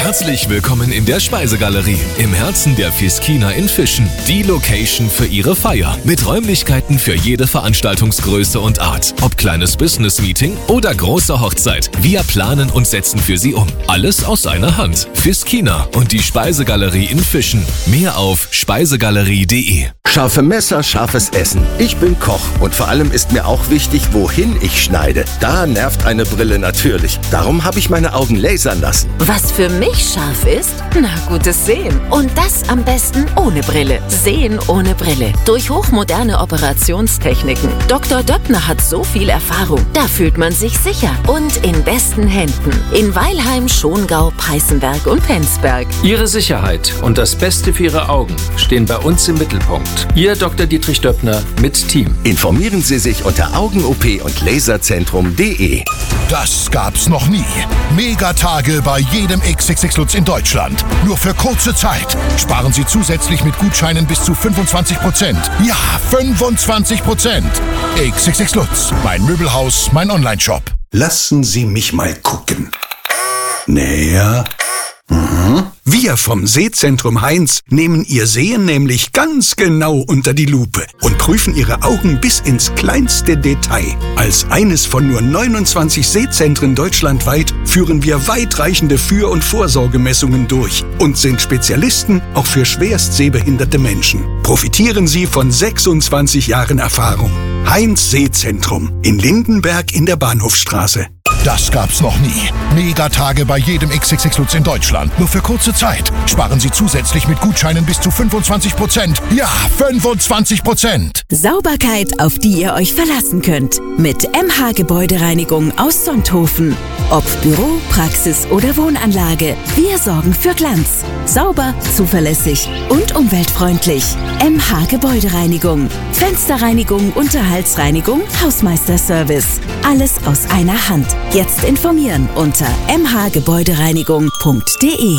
Herzlich willkommen in der Speisegalerie im Herzen der Fiskina in Fischen. Die Location für Ihre Feier mit Räumlichkeiten für jede Veranstaltungsgröße und Art. Ob kleines Business-Meeting oder große Hochzeit. Wir planen und setzen für Sie um. Alles aus einer Hand. Fiskina und die Speisegalerie in Fischen. Mehr auf speisegalerie.de. Scharfe Messer, scharfes Essen. Ich bin Koch und vor allem ist mir auch wichtig, wohin ich schneide. Da nervt eine Brille natürlich. Darum habe ich meine Augen lasern lassen. Was für mich scharf ist? Na, gutes Sehen. Und das am besten ohne Brille. Sehen ohne Brille. Durch hochmoderne Operationstechniken. Dr. Döppner hat so viel Erfahrung. Da fühlt man sich sicher. Und in besten Händen. In Weilheim, Schongau, Peißenberg und Penzberg. Ihre Sicherheit und das Beste für Ihre Augen stehen bei uns im Mittelpunkt. Ihr Dr. Dietrich Döppner mit Team. Informieren Sie sich unter Augen-OP und Laserzentrum.de. Das gab's noch nie. Megatage bei jedem XXX Lutz in Deutschland. Nur für kurze Zeit. Sparen Sie zusätzlich mit Gutscheinen bis zu 25%. Ja, 25%. XXX Lutz. Mein Möbelhaus, mein Onlineshop. Lassen Sie mich mal gucken. Näher. Wir vom Sehzentrum Heinz nehmen Ihr Sehen nämlich ganz genau unter die Lupe und prüfen Ihre Augen bis ins kleinste Detail. Als eines von nur 29 Sehzentren deutschlandweit führen wir weitreichende Für- und Vorsorgemessungen durch und sind Spezialisten auch für schwerst sehbehinderte Menschen. Profitieren Sie von 26 Jahren Erfahrung. Heinz Sehzentrum in Lindenberg in der Bahnhofstraße. Das gab's noch nie. Megatage bei jedem XXX Lutz in Deutschland. Nur für kurze Zeit. Sparen Sie zusätzlich mit Gutscheinen bis zu 25%. Ja, 25%. Sauberkeit, auf die ihr euch verlassen könnt. Mit MH Gebäudereinigung aus Sonthofen. Ob Büro, Praxis oder Wohnanlage. Wir sorgen für Glanz. Sauber, zuverlässig und umweltfreundlich. MH Gebäudereinigung. Fensterreinigung, Unterhaltsreinigung, Hausmeisterservice. Alles aus einer Hand. Jetzt informieren unter mhgebäudereinigung.de.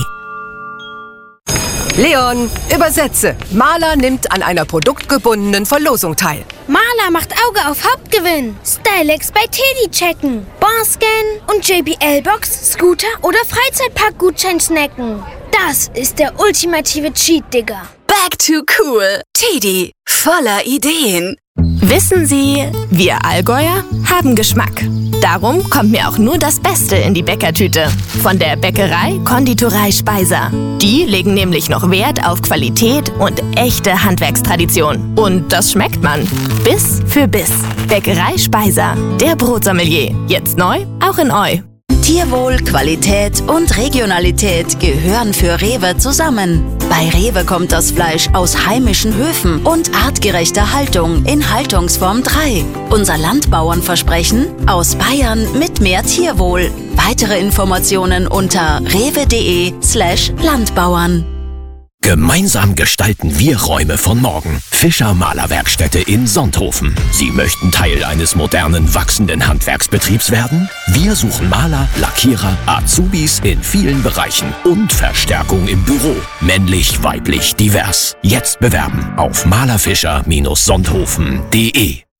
Leon, übersetze. Maler nimmt an einer produktgebundenen Verlosung teil. Maler macht Auge auf Hauptgewinn. Stylex bei Teddy checken. Barscan und JBL-Box, Scooter oder Freizeitpark-Gutschein snacken. Das ist der ultimative Cheat, Digga. Back to cool. Teddy, voller Ideen. Wissen Sie, wir Allgäuer haben Geschmack. Darum kommt mir auch nur das Beste in die Bäckertüte. Von der Bäckerei Konditorei Speiser. Die legen nämlich noch Wert auf Qualität und echte Handwerkstradition. Und das schmeckt man. Biss für Biss. Bäckerei Speiser. Der Brotsommelier. Jetzt neu, auch in Eu. Tierwohl, Qualität und Regionalität gehören für Rewe zusammen. Bei Rewe kommt das Fleisch aus heimischen Höfen und artgerechter Haltung in Haltungsform 3. Unser Landbauernversprechen: aus Bayern mit mehr Tierwohl. Weitere Informationen unter rewe.de/Landbauern. Gemeinsam gestalten wir Räume von morgen. Fischer Malerwerkstätte in Sonthofen. Sie möchten Teil eines modernen, wachsenden Handwerksbetriebs werden? Wir suchen Maler, Lackierer, Azubis in vielen Bereichen und Verstärkung im Büro. Männlich, weiblich, divers. Jetzt bewerben auf malerfischer-sonthofen.de.